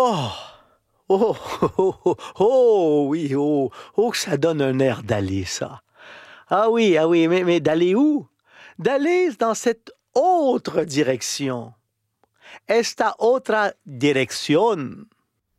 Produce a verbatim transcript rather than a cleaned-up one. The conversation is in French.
Oh, oh, oh, oh, oh, oui, oh, oh, ça donne un air d'aller, ça. Ah oui, ah oui, mais, mais d'aller où? D'aller dans cette autre direction. Esta otra dirección.